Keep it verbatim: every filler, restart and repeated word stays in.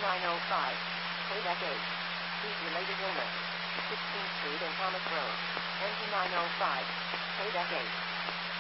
nine oh five, Quebec eight. Heat-related illness. sixteenth Street and Thomas Road. N G nine oh five, Quebec eight.